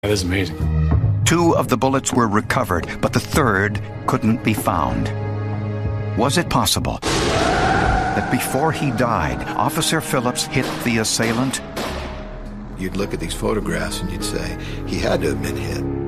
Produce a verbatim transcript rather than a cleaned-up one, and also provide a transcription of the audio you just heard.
That is amazing. Two of the bullets were recovered, but the third couldn't be found. Was it possible that before he died, Officer Phillips hit the assailant? You'd look at these photographs and you'd say, he had to have been hit.